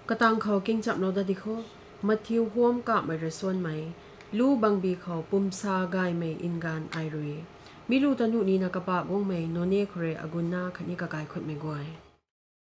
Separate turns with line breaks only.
กระตังเขาเก่งจับโนดดิโคมัดทิวห่วมกะไม่ระส่วนไหมลู่บังบีเขาปุ่มซากายไม่อินการไอรุยมิลูตันุนีนักปะกงไม่โนเนคเรอกุนนาขณิกากายขดไม่กวย